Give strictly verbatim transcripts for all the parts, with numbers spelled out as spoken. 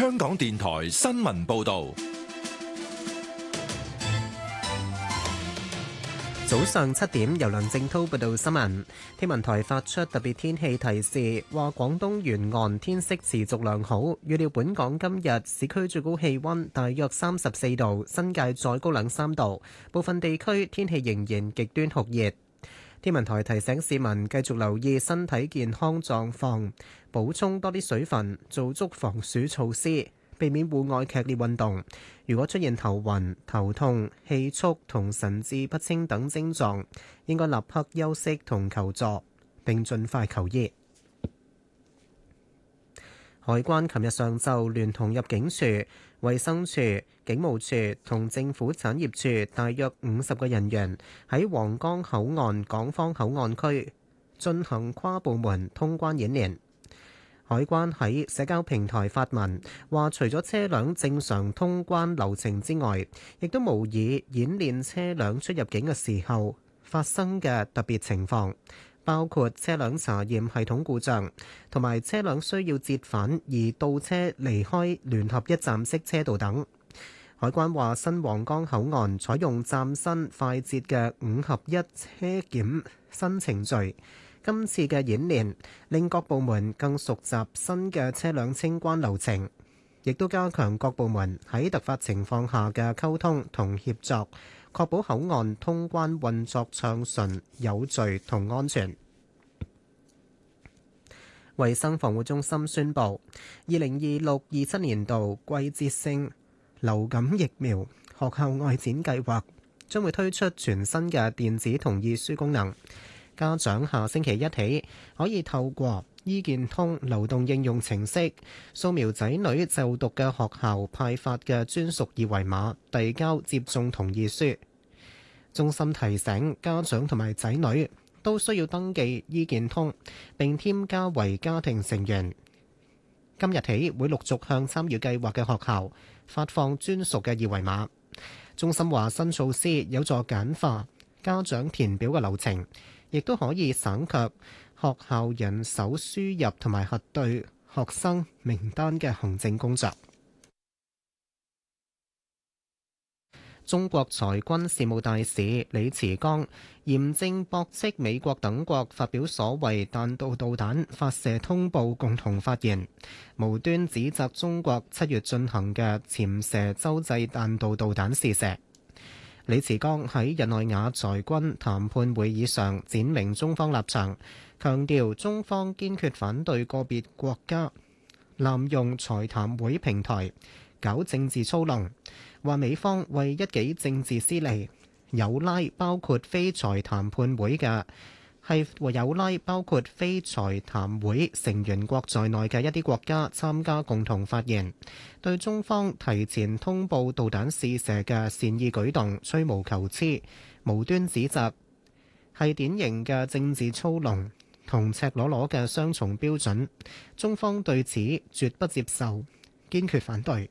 香港電台新聞報道。 早上七點，由梁正濤報道新聞。天文台發出特別天氣提示，話廣東沿岸天色持續良好，預料本港今日市區最高氣溫大約三十四度，新界再高兩三度，部分地區天氣仍然極端酷熱。天文台提醒市民繼續留意身體健康狀況，補充多啲水分，做足防暑措施，避免戶外劇烈運動。如果出現頭暈、頭痛、氣促同神志不清等症狀，應該立刻休息同求助，並盡快求醫。海關琴日上晝聯同入境處、衛生署、警務處同政府產業處大約五十個人員喺皇崗口岸港方口岸區進行跨部門通關演練。海關喺社交平台發文話，除咗車輛正常通關流程之外，亦都模擬演練車輛出入境嘅時候發生嘅特別情況，包括車輛查驗系統故障，同埋車輛需要折返而倒車離開聯合一站式車道等。海關話，新皇崗口岸採用嶄新快捷嘅五合一車檢新程序。今次嘅演練令各部門更熟習新嘅車輛清關流程，亦都加強各部門喺突發情況下嘅溝通同協作，確保口岸通關運作暢順、有序同安全。衛生防護中心宣布，二零二六二七年度季節性流感疫苗學校外展計劃將會推出全新嘅電子同意書功能。家長下星期一起可以透過醫健通流動應用程式掃描仔女就讀嘅學校派發嘅專屬二維碼，遞交接種同意書。中心提醒家長同埋仔女都需要登記醫健通並添加為家庭成員。今日起會陸續向參與計劃嘅學校發放專屬嘅二維碼。中心話，新措施有助簡化家長填表嘅流程，亦都可以省卻學校人手輸入同埋核對學生名單嘅行政工作。中國裁軍事務大使李慈剛嚴正駁斥美國等國發表所謂彈道導彈發射通報共同發言，無端指責中國七月進行嘅潛射洲際彈道導彈試射。李慈剛喺日內瓦裁軍談判會議上闡明中方立場，強調中方堅決反對個別國家濫用裁談會平台搞政治操弄，話美方為一己政治私利，有拉包括非裁談判會嘅係有拉包括非裁談會成員國在內嘅一啲國家參加共同發言，對中方提前通報導彈試射嘅善意舉動吹毛求疵、無端指責，係典型嘅政治操弄同赤裸裸嘅雙重標準，中方對此絕不接受，堅決反對。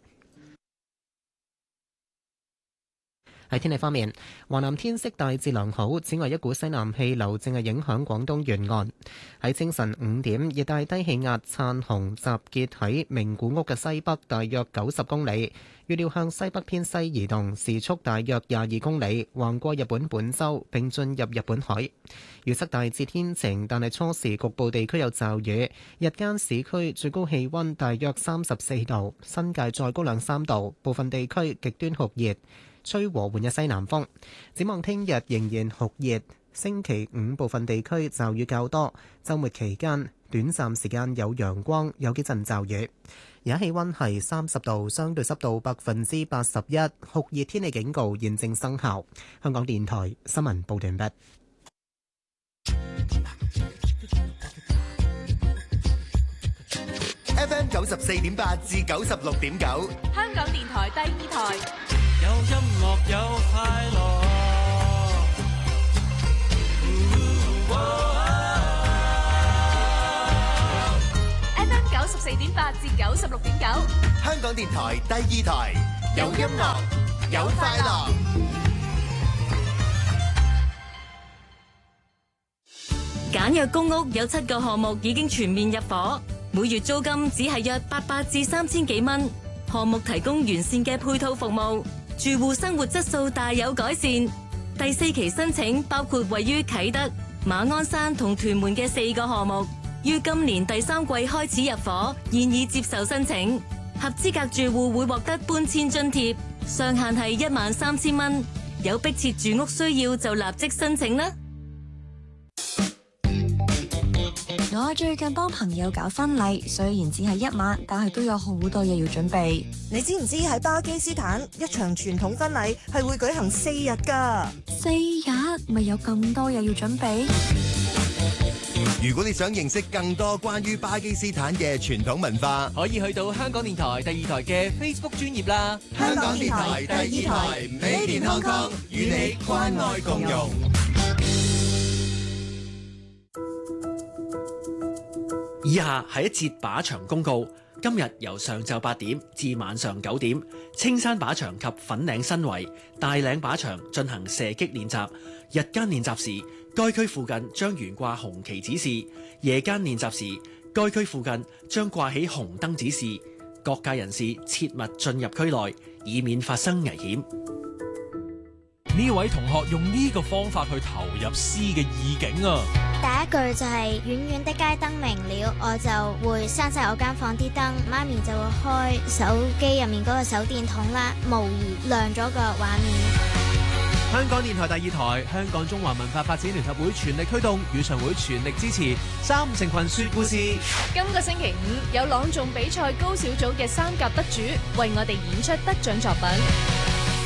喺天氣方面，華南天色大致良好，此外一股西南氣流正係影響廣東沿岸。喺清晨五點，熱帶低氣壓燦紅集結喺名古屋嘅西北大約九十公里，預料向西北偏西移動，時速大約廿二公里，橫過日本本州並進入日本海。預測大致天晴，但係初時局部地區有驟雨。日間市區最高氣溫大約三十四度，新界再高兩三度，部分地區極端酷熱。吹和緩嘅西南風，展望聽日仍然酷熱，星期五部分地區驟雨較多，週末期間短暫時間有陽光，有幾陣驟雨。而家氣溫係三十度，相對濕度百分之八十一，酷熱天氣警告現正生效。香港電台新聞報道完畢。 F M 九十四點八至九十六點九， 香港電台第二台。 有音樂有快樂，哦哦、 F M 九十四點八至九十六點九， 香港電台第二台，有音樂有快樂。 簡約公屋有七個項目已經全面入伙，每月租金只係約八百至三千幾蚊。 項目提供完善嘅配套服務，住戶生活質素大有改善。第四期申請包括位於啟德、馬鞍山同屯門嘅四個項目，於今年第三季開始入伙，現已接受申請。合資格住戶會獲得搬遷津貼，上限係一萬三千蚊。有迫切住屋需要就立即申請啦。 我最近幫朋友搞婚禮，雖然只係一晚，但係都有好多嘢要準備。 你知唔知喺巴基斯坦一場傳統婚禮係會舉行四日㗎？ 四日咪有咁多嘢要準備？ 如果你想認識更多關於巴基斯坦嘅傳統文化， 可以去到香港電台第二台嘅 Facebook 專頁啦。 香港電台第二台，Made in Hong Kong，與你關愛共融。 以下係一節靶場公告。今日由上晝八點至晚上九點，青山靶場及粉嶺新圍、大嶺靶場進行射擊練習。日間練習時，該區附近將懸掛紅旗指示；夜間練習時，該區附近將掛起紅燈指示。各界人士切勿進入區內，以免發生危險。 呢位同學用呢個方法去投入詩嘅意境啊！ 第一句就係遠遠的街燈明了，我就會閂晒我間房啲燈，媽咪就會開手機入面嗰個手電筒啦，模擬亮咗個畫面。 香港電台第二台，香港中華文化發展聯合會全力推動，語常會全力支持三五成群說故事。 今個星期五有朗誦比賽高小組嘅三甲得主為我哋演出得獎作品。